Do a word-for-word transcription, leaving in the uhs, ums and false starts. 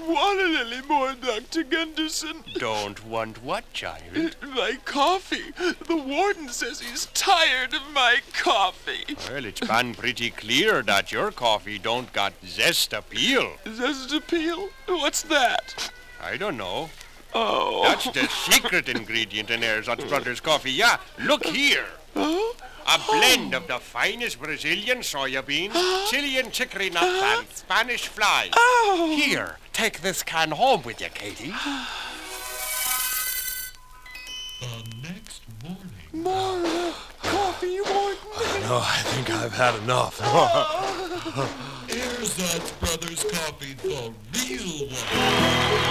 want it anymore, Doctor Gunderson. Don't want what, child? My coffee. The warden says he's tired of my coffee. Well, it's been pretty clear that your coffee don't got zest appeal. Zest appeal? What's that? I don't know. Oh. That's the secret ingredient in Erzatz Brothers coffee. Yeah, look here. Huh? A blend of the finest Brazilian soya beans, Chilean chicory nuts, and Spanish flies. Oh. Here, take this can home with you, Katie. The next morning. More uh, coffee, warden. No, I think I've had enough. Erzatz Brothers coffee, the real one.